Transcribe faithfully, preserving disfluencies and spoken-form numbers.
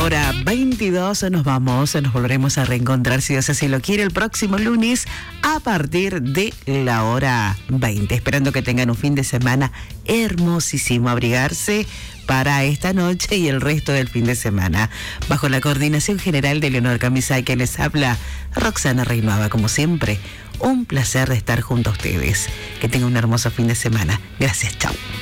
hora veintidós nos vamos, nos volveremos a reencontrar, si Dios así lo quiere, el próximo lunes a partir de la hora veinte. Esperando que tengan un fin de semana hermosísimo, abrigarse para esta noche y el resto del fin de semana. Bajo la coordinación general de Leonor Camisay, que les habla Roxana Reinuava, como siempre, un placer de estar junto a ustedes. Que tengan un hermoso fin de semana. Gracias, chao.